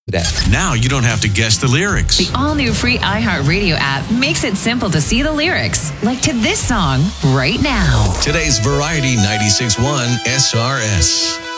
today. Now you don't have to guess the lyrics. The all-new free iHeartRadio app makes it simple to see the lyrics, like to this song right now. Today's Variety 96.1 SRS.